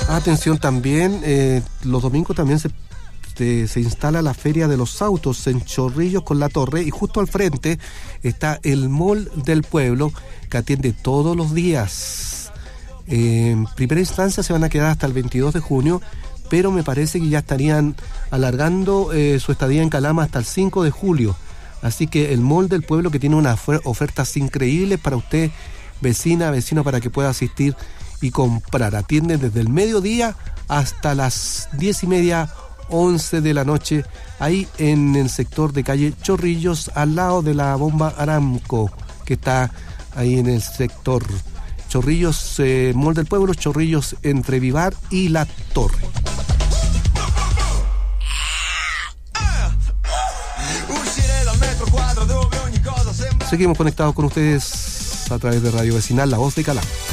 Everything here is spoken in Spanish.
Atención también, los domingos también se instala la Feria de los Autos en Chorrillos con La Torre, y justo al frente está el Mall del Pueblo, que atiende todos los días. En primera instancia se van a quedar hasta el 22 de junio, pero me parece que ya estarían alargando su estadía en Calama hasta el 5 de julio. Así que el Mall del Pueblo, que tiene unas ofertas increíbles para usted, vecino, para que pueda asistir y comprar. Atienden desde el mediodía hasta las 10:30, 11 de la noche, ahí en el sector de calle Chorrillos, al lado de la bomba Aramco, que está ahí en el sector Chorrillos, Mall del Pueblo, Chorrillos, entre Vivar y La Torre. Seguimos conectados con ustedes a través de Radio Vecinal, La Voz de Calama.